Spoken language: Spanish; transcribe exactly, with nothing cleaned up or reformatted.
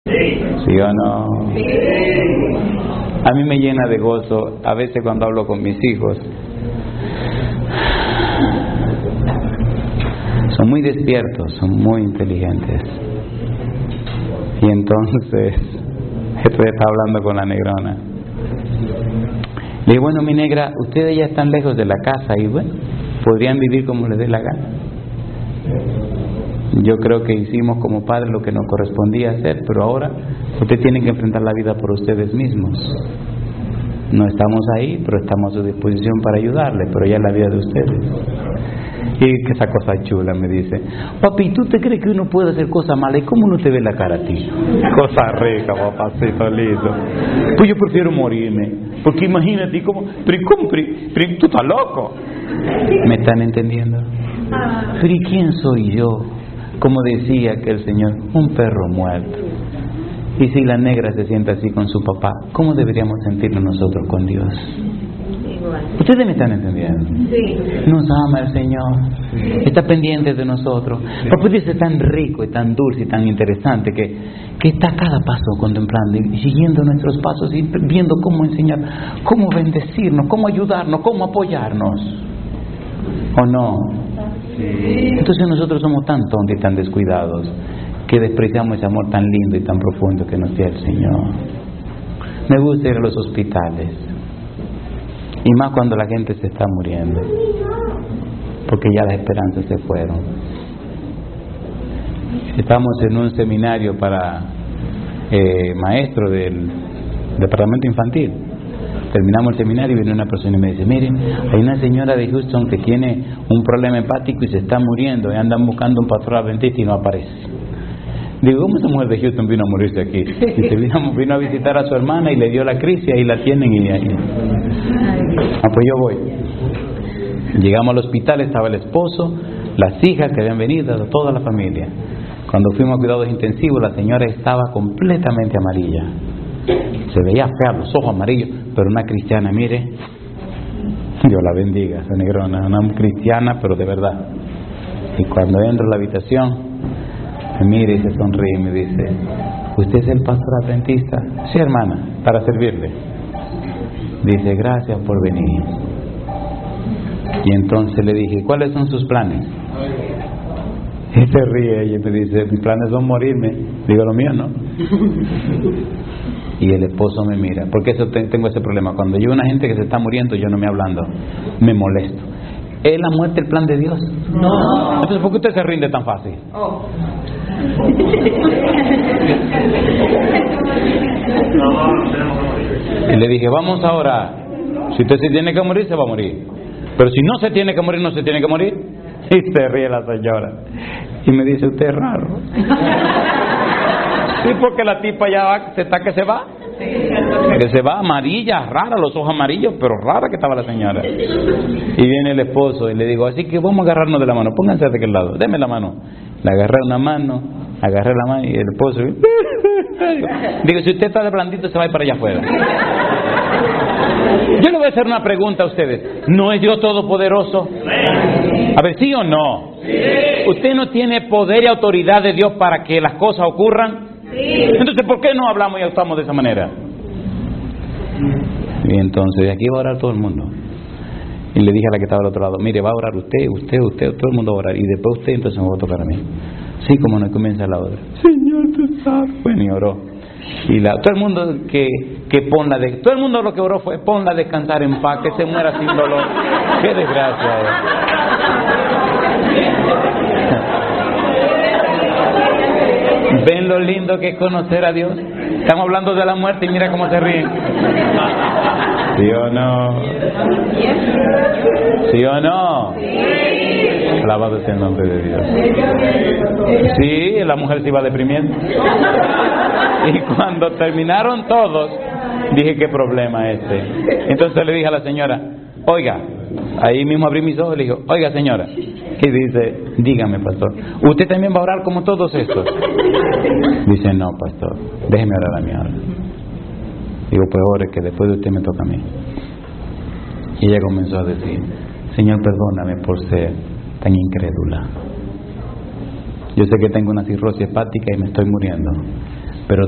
¿Sí o no? A mí me llena de gozo a veces cuando hablo con mis hijos. Son muy despiertos, son muy inteligentes. Y entonces estoy hablando con la negrona. Le digo, bueno, mi negra, ustedes ya están lejos de la casa y bueno, podrían vivir como les dé la gana. Yo creo que hicimos como padres lo que nos correspondía hacer, pero ahora ustedes tienen que enfrentar la vida por ustedes mismos. No estamos ahí, pero estamos a su disposición para ayudarles, pero ya es la vida de ustedes. Y que esa cosa chula me dice, papi, ¿tú te crees que uno puede hacer cosas malas? ¿Y cómo uno te ve la cara a ti? Cosa rica, papacito lindo. Pues yo prefiero morirme, porque imagínate cómo, pero ¿cómo? Pero, pero, ¿tú estás loco? ¿Me están entendiendo? Pero ¿y quién soy yo? Como decía aquel señor, un perro muerto. Y si la negra se siente así con su papá, ¿cómo deberíamos sentirnos nosotros con Dios? ¿Ustedes me están entendiendo? Sí. Nos ama el Señor, sí. Está pendiente de nosotros. Sí. Papá Dios es tan rico y tan dulce y tan interesante que, que está a cada paso contemplando y siguiendo nuestros pasos y viendo cómo enseñar, cómo bendecirnos, cómo ayudarnos, cómo apoyarnos. ¿O no? Sí. Entonces nosotros somos tan tontos y tan descuidados que despreciamos ese amor tan lindo y tan profundo que nos dio el Señor. Me gusta ir a los hospitales. Y más cuando la gente se está muriendo, porque ya las esperanzas se fueron. Estamos en un seminario para eh, maestros del departamento infantil. Terminamos el seminario y viene una persona y me dice, miren, hay una señora de Houston que tiene un problema hepático y se está muriendo y andan buscando un pastor adventista y no aparece. Digo, ¿cómo esa mujer de Houston vino a morirse aquí? Dice, vino, vino a visitar a su hermana y le dio la crisis, ahí la tienen y ahí. Ah, pues yo voy. Llegamos al hospital, estaba el esposo, las hijas que habían venido, toda la familia. Cuando fuimos a cuidados intensivos, la señora estaba completamente amarilla. Se veía fea, los ojos amarillos, pero una cristiana, mire, Dios la bendiga, esa negrona, una cristiana, pero de verdad. Y cuando entro a la habitación, me mira y se sonríe y me dice, ¿usted es el pastor adventista? Sí, hermana, para servirle. Dice, gracias por venir. Y entonces le dije, ¿cuáles son sus planes? Y se ríe y me dice, mis planes son morirme. Digo, lo mío no. Y el esposo me mira, porque eso tengo ese problema. Cuando yo veo una gente que se está muriendo, yo no me hablando, me molesto. ¿Es la muerte el plan de Dios? No. Entonces, ¿por qué usted se rinde tan fácil? Oh. Y le dije, vamos a orar. Si usted se tiene que morir, se va a morir. Pero si no se tiene que morir, no se tiene que morir. Y se ríe la señora. Y me dice, usted es raro. Sí, porque la tipa ya va, se está que se va. Que se va amarilla, rara, los ojos amarillos, pero rara que estaba la señora. Y viene el esposo y le digo, así que vamos a agarrarnos de la mano, pónganse de aquel lado, denme la mano. Le agarré una mano, agarré la mano y el esposo digo, si usted está de blandito se va a ir para allá afuera. Yo le voy a hacer una pregunta a ustedes, ¿no es Dios todopoderoso? A ver, ¿sí o no? ¿Usted no tiene poder y autoridad de Dios para que las cosas ocurran? Entonces, ¿por qué no hablamos y actuamos de esa manera? Y entonces, de aquí va a orar todo el mundo. Y le dije a la que estaba al otro lado, mire, va a orar usted, usted, usted, todo el mundo va a orar. Y después usted, entonces me va a tocar a mí. Sí, como no, comienza la otra. Señor, tú sabes. Bueno, y oró. Y la, todo el mundo que, que ponla de, todo el mundo lo que oró fue, ponla a descansar en paz, que se muera sin dolor. Qué desgracia es. ¿Ven lo lindo que es conocer a Dios? Estamos hablando de la muerte y mira cómo se ríen. ¿Sí o no? ¿Sí o no? Alabado sea el nombre de Dios. Sí, la mujer se iba deprimiendo. Y cuando terminaron todos, dije, ¿qué problema este? Entonces le dije a la señora, oiga, ahí mismo abrí mis ojos y le dije, oiga señora, y dice, dígame pastor, ¿usted también va a orar como todos estos? Dice, no pastor, déjeme orar a mí ahora. Digo, pues ore que después de usted me toca a mí. Y ella comenzó a decir, Señor, perdóname por ser tan incrédula. Yo sé que tengo una cirrosis hepática y me estoy muriendo,